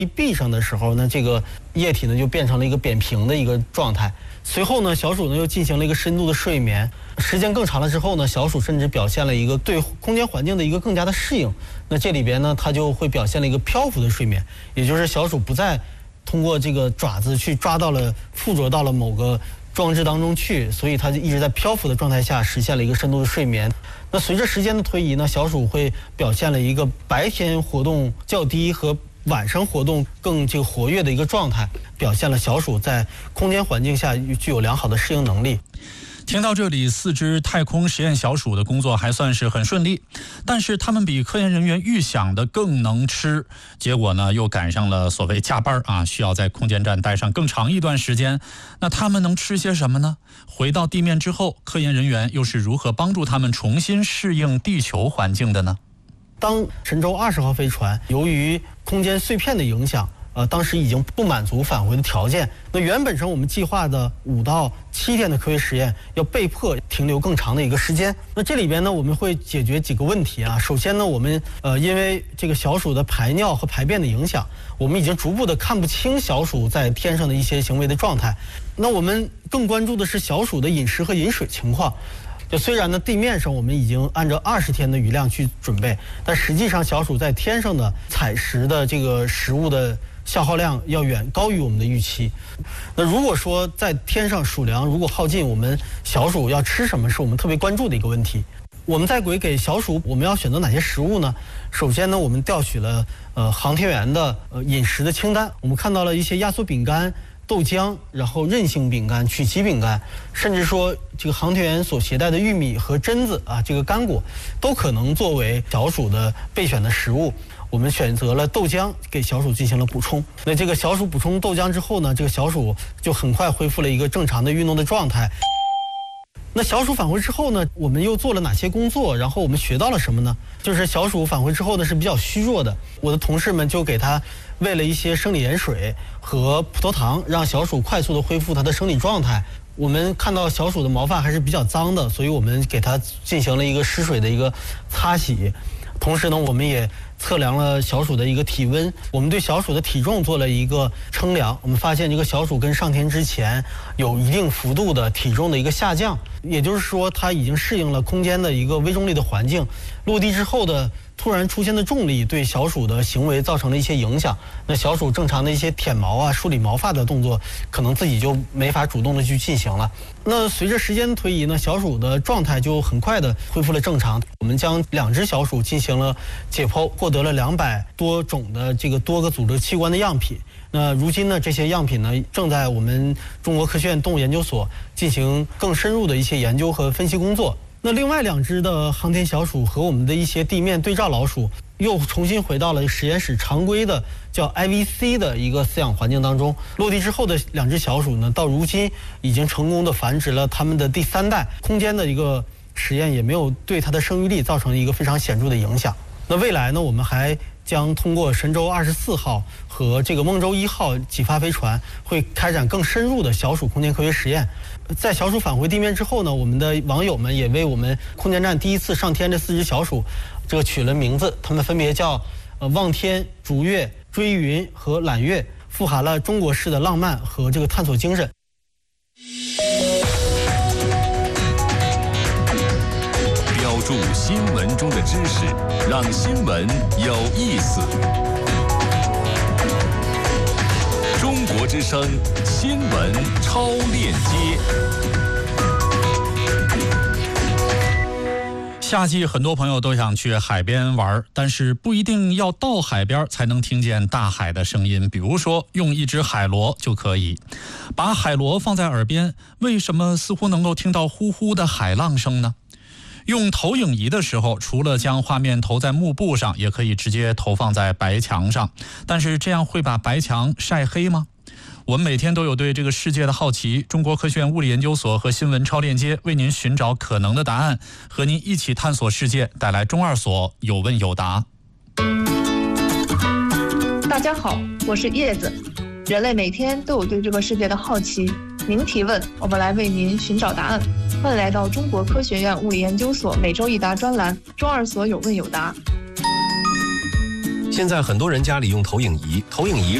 一闭上的时候呢，这个液体呢就变成了一个扁平的一个状态。随后呢，小鼠呢又进行了一个深度的睡眠，时间更长了之后呢，小鼠甚至表现了一个对空间环境的一个更加的适应。那这里边呢，它就会表现了一个漂浮的睡眠，也就是小鼠不再通过这个爪子去抓到了、附着到了某个装置当中去，所以它就一直在漂浮的状态下实现了一个深度的睡眠。那随着时间的推移呢，小鼠会表现了一个白天活动较低和晚上活动更活跃的一个状态，表现了小鼠在空间环境下具有良好的适应能力。 听到这里，4只太空实验小鼠的工作还算是很顺利，但是他们比科研人员预想的更能吃，结果呢又赶上了所谓加班需要在空间站待上更长一段时间。那他们能吃些什么呢？回到地面之后，科研人员又是如何帮助他们重新适应地球环境的呢？ 当神舟20号飞船由于空间碎片的影响，当时已经不满足返回的条件，那原本上我们计划的5到7天的科学实验要被迫停留更长的一个时间。那这里边呢，我们会解决几个问题啊。首先呢，我们因为这个小鼠的排尿和排便的影响，我们已经逐步的看不清小鼠在天上的一些行为的状态。那我们更关注的是小鼠的饮食和饮水情况。就虽然呢，地面上我们已经按照20天的雨量去准备，但实际上小鼠在天上的采食的这个食物的消耗量要远高于我们的预期。那如果说在天上鼠粮如果耗尽，我们小鼠要吃什么是我们特别关注的一个问题。我们在给小鼠我们要选择哪些食物呢？首先呢，我们调取了航天员的饮食的清单，我们看到了一些压缩饼干、豆浆，然后韧性饼干、曲奇饼干，甚至说这个航天员所携带的玉米和榛子这个干果都可能作为小鼠的备选的食物。我们选择了豆浆给小鼠进行了补充。那这个小鼠补充豆浆之后呢，这个小鼠就很快恢复了一个正常的运动的状态。那小鼠返回之后呢，我们又做了哪些工作？然后我们学到了什么呢？就是小鼠返回之后呢是比较虚弱的，我的同事们就给它喂了一些生理盐水和葡萄糖，让小鼠快速的恢复它的生理状态。我们看到小鼠的毛发还是比较脏的，所以我们给它进行了一个湿水的一个擦洗。同时呢，我们也测量了小鼠的一个体温，我们对小鼠的体重做了一个称量，我们发现这个小鼠跟上天之前有一定幅度的体重的一个下降，也就是说它已经适应了空间的一个微重力的环境，落地之后的突然出现的重力对小鼠的行为造成了一些影响。那小鼠正常的一些舔毛梳理毛发的动作可能自己就没法主动的去进行了。那随着时间的推移呢，小鼠的状态就很快的恢复了正常。我们将2只小鼠进行了解剖，获得了200多种的这个多个组织器官的样品。那如今呢，这些样品呢正在我们中国科学院动物研究所进行更深入的一些研究和分析工作。那另外2只的航天小鼠和我们的一些地面对照老鼠又重新回到了实验室常规的叫 IVC 的一个饲养环境当中。落地之后的2只小鼠呢，到如今已经成功的繁殖了它们的第3代，空间的一个实验也没有对它的生育力造成一个非常显著的影响。那未来呢，我们还将通过神舟24号和这个梦舟1号几发飞船，会开展更深入的小鼠空间科学实验。在小鼠返回地面之后呢，我们的网友们也为我们空间站第一次上天这4只小鼠这个取了名字，它们分别叫望天、逐月、追云和揽月，富含了中国式的浪漫和这个探索精神。 标注新闻中的知识，让新闻有意思。中国之声新闻超链接。 夏季很多朋友都想去海边玩，但是不一定要到海边才能听见大海的声音。比如说用一只海螺就可以。把海螺放在耳边，为什么似乎能够听到呼呼的海浪声呢？用投影仪的时候，除了将画面投在幕布上，也可以直接投放在白墙上，但是这样会把白墙晒黑吗？我们每天都有对这个世界的好奇，中国科学院物理研究所和新闻超链接为您寻找可能的答案，和您一起探索世界，带来中二所有问有答。 大家好，我是叶子。人类每天都有对这个世界的好奇，您提问，我们来为您寻找答案。欢迎来到中国科学院物理研究所每周一答专栏，中二所有问有答。 现在很多人家里用投影仪，投影仪